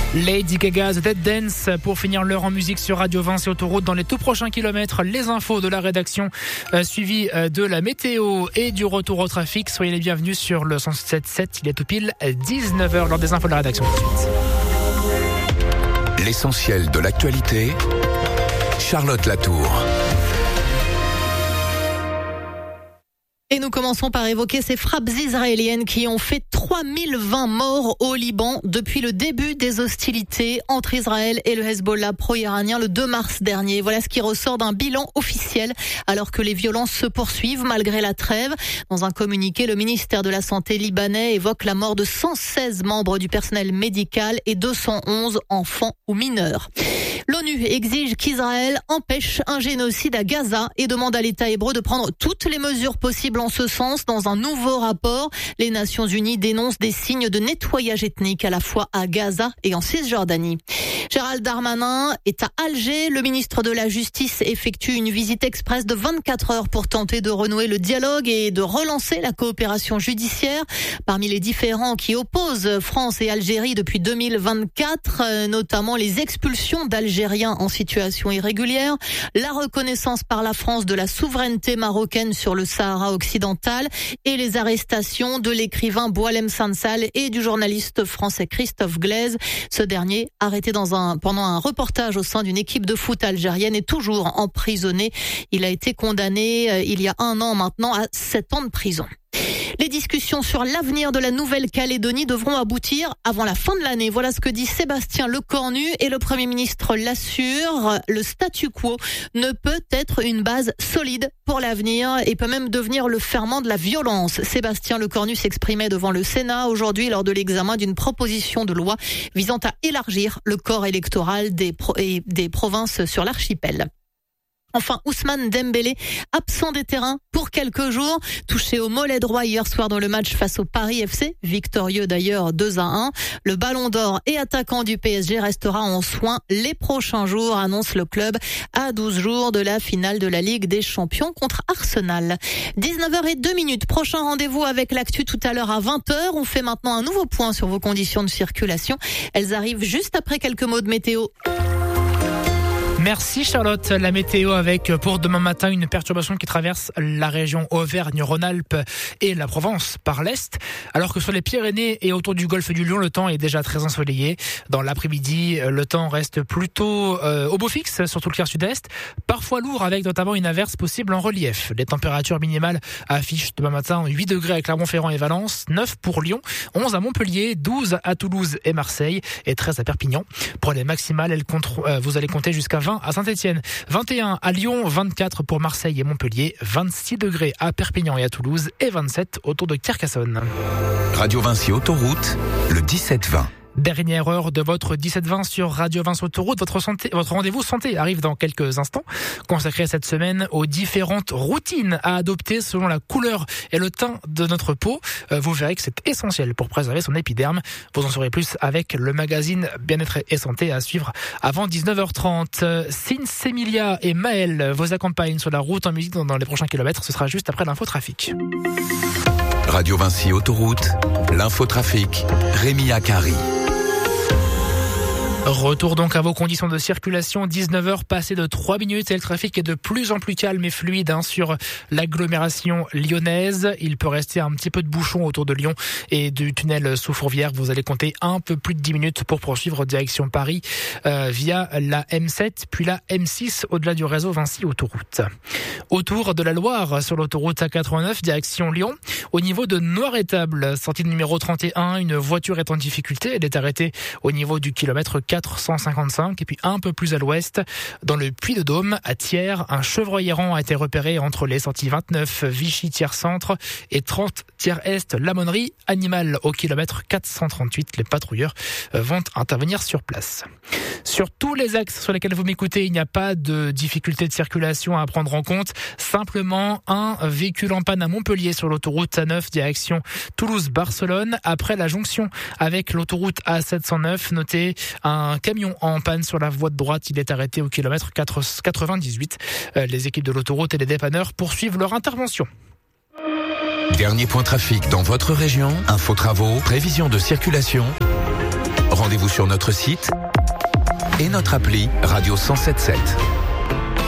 Lady Gaga, The Dead Dance, pour finir l'heure en musique sur Radio Vinci Autoroute. Dans les tout prochains kilomètres, les infos de la rédaction, suivies de la météo et du retour au trafic. Soyez les bienvenus sur le 107.7. Il est tout pile 19h lors des infos de la rédaction. Tout de suite. L'essentiel de l'actualité, Charlotte Latour. Et nous commençons par évoquer ces frappes israéliennes qui ont fait 3020 morts au Liban depuis le début des hostilités entre Israël et le Hezbollah pro-iranien le 2 mars dernier. Voilà ce qui ressort d'un bilan officiel alors que les violences se poursuivent malgré la trêve. Dans un communiqué, le ministère de la Santé libanais évoque la mort de 116 membres du personnel médical et 211 enfants ou mineurs. L'ONU exige qu'Israël empêche un génocide à Gaza et demande à l'État hébreu de prendre toutes les mesures possibles en ce sens. Dans un nouveau rapport, les Nations Unies dénoncent des signes de nettoyage ethnique à la fois à Gaza et en Cisjordanie. Gérald Darmanin est à Alger. Le ministre de la Justice effectue une visite express de 24 heures pour tenter de renouer le dialogue et de relancer la coopération judiciaire. Parmi les différends qui opposent France et Algérie depuis 2024, notamment les expulsions d'Algériens en situation irrégulière, la reconnaissance par la France de la souveraineté marocaine sur le Sahara occidental et les arrestations de l'écrivain Boualem Sansal et du journaliste français Christophe Glaise. Ce dernier, arrêté pendant un reportage au sein d'une équipe de foot algérienne, est toujours emprisonné. Il a été condamné il y a 1 an maintenant à 7 ans de prison. Les discussions sur l'avenir de la Nouvelle-Calédonie devront aboutir avant la fin de l'année. Voilà ce que dit Sébastien Lecornu et le Premier ministre l'assure. Le statu quo ne peut être une base solide pour l'avenir et peut même devenir le ferment de la violence. Sébastien Lecornu s'exprimait devant le Sénat aujourd'hui lors de l'examen d'une proposition de loi visant à élargir le corps électoral des provinces sur l'archipel. Enfin, Ousmane Dembélé, absent des terrains pour quelques jours, touché au mollet droit hier soir dans le match face au Paris FC, victorieux d'ailleurs 2-1. Le ballon d'or et attaquant du PSG restera en soins les prochains jours, annonce le club à 12 jours de la finale de la Ligue des Champions contre Arsenal. 19h02, prochain rendez-vous avec l'actu tout à l'heure à 20h. On fait maintenant un nouveau point sur vos conditions de circulation. Elles arrivent juste après quelques mots de météo. Merci Charlotte. La météo avec pour demain matin une perturbation qui traverse la région Auvergne-Rhône-Alpes et la Provence par l'est, alors que sur les Pyrénées et autour du golfe du Lion, le temps est déjà très ensoleillé. Dans l'après-midi, le temps reste plutôt au beau fixe sur tout le quart sud-est, parfois lourd avec notamment une averse possible en relief. Les températures minimales affichent demain matin 8 degrés à Clermont-Ferrand et Valence, 9 pour Lyon, 11 à Montpellier, 12 à Toulouse et Marseille et 13 à Perpignan. Pour les maximales, vous allez compter jusqu'à 20 à Saint-Etienne, 21 à Lyon, 24 pour Marseille et Montpellier, 26 degrés à Perpignan et à Toulouse et 27 autour de Carcassonne. Radio Vinci Autoroute, le 17-20. Dernière heure de votre 17-20 sur Radio Vinci Autoroute. Votre rendez-vous santé arrive dans quelques instants, consacré cette semaine aux différentes routines à adopter selon la couleur et le teint de notre peau. Vous verrez que c'est essentiel pour préserver son épiderme. Vous en saurez plus avec le magazine Bien-être et santé à suivre avant 19h30. Sinsemilia et Maël vous accompagnent sur la route en musique dans les prochains kilomètres. Ce sera juste après l'infotrafic. Radio Vinci Autoroute, l'infotrafic, Rémi Akari. Retour donc à vos conditions de circulation, 19h passées de 3 minutes et le trafic est de plus en plus calme et fluide sur l'agglomération lyonnaise. Il peut rester un petit peu de bouchon autour de Lyon et du tunnel sous Fourvière. Vous allez compter un peu plus de 10 minutes pour poursuivre direction Paris via la M7 puis la M6 au-delà du réseau Vinci Autoroute. Autour de la Loire sur l'autoroute A89 direction Lyon, au niveau de Noiretable, sortie de numéro 31, une voiture est en difficulté. Elle est arrêtée au niveau du kilomètre 455 et puis un peu plus à l'ouest, dans le Puy-de-Dôme, à Thiers, un chevreuil errant a été repéré entre les sorties 29 Vichy-Thiers-Centre et 30 Thiers-Est, l'aumônerie animale au kilomètre 438. Les patrouilleurs vont intervenir sur place. Sur tous les axes sur lesquels vous m'écoutez, il n'y a pas de difficulté de circulation à prendre en compte. Simplement un véhicule en panne à Montpellier sur l'autoroute A9 direction Toulouse-Barcelone. Après la jonction avec l'autoroute A709, notez un camion en panne sur la voie de droite. Il est arrêté au kilomètre 98. Les équipes de l'autoroute et les dépanneurs poursuivent leur intervention. Dernier point trafic dans votre région, info travaux, prévision de circulation. Rendez-vous sur notre site et notre appli Radio 107.7.